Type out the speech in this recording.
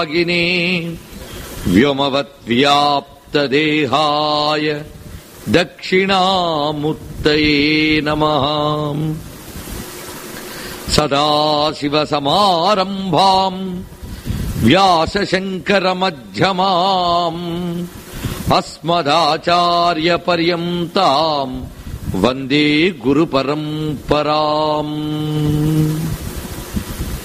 వ్యోమవద్వ్యాప్తదేహాయ దక్షిణామూర్తయే నమః. సదాశివసమారంభాం వ్యాసశంకరమధ్యమాం అస్మదాచార్యపర్యంతాం వందే గురుపరంపరాం.